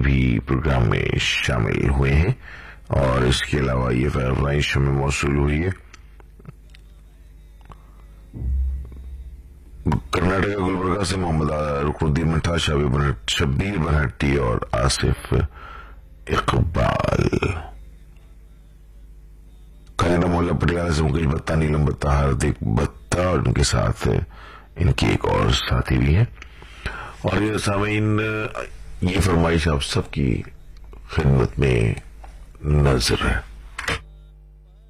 भी प्रोग्राम में शामिल हुए हैं और इसके अलावा ये फरमाइश हमें मौसूल हुई है कर्नाटक गुलबर्गा से मोहम्मद रुकनुद्दीन मठा, शब्बीर बनहट्टी और आसिफ इकबाल। कनाडा मोहल्ला पटियाला से मुकेश बत्ता, नीलम बत्ता, हार्दिक बत्ता और उनके साथ इनकी एक और साथी भी है। और ये सामीन, ये फरमाइश आप सबकी खिदमत में नजर है।